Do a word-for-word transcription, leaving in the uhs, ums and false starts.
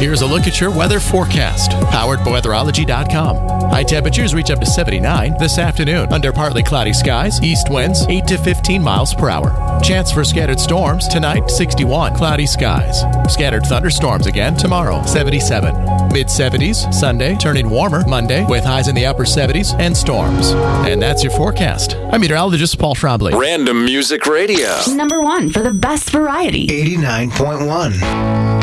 Here's a look at your weather forecast, powered by weatherology dot com. High temperatures reach up to seventy-nine this afternoon under partly cloudy skies, east winds eight to fifteen miles per hour. Chance for scattered storms tonight, sixty-one, cloudy skies. Scattered thunderstorms again tomorrow, seventy-seven. mid-seventies Sunday, turning warmer Monday with highs in the upper seventies and storms. And that's your forecast. I'm meteorologist Paul Trombley. Random Music Radio. Number one for the best variety. eighty-nine point one.